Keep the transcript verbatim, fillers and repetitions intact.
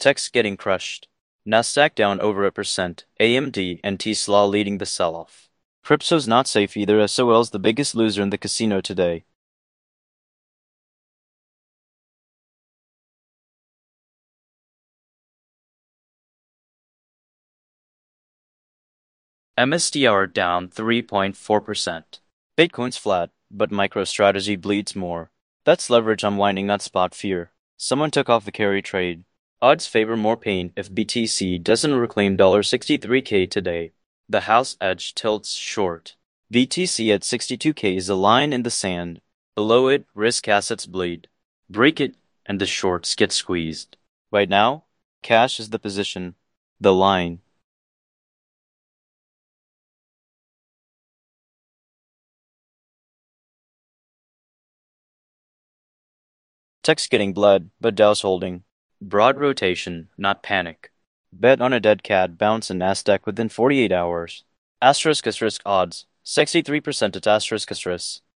Tech's getting crushed. Nasdaq down over a percent, A M D and Tesla leading the sell-off. Crypto's not safe either, as S O L's the biggest loser in the casino today. M S T R down three point four percent. Bitcoin's flat, but MicroStrategy bleeds more. That's leverage unwinding, not spot fear. Someone took off the carry trade. Odds favor more pain if B T C doesn't reclaim sixty-three K today. The house edge tilts short. B T C at sixty-two K is a line in the sand. Below it, risk assets bleed. Break it, and the shorts get squeezed. Right now, cash is the position. The line. Tech's getting bled, but Dow's holding. Broad rotation, not panic. Bet on a dead cat bounce in Nasdaq within forty-eight hours. Asterisk asterisk odds. sixty-three percent at asterisk asterisk.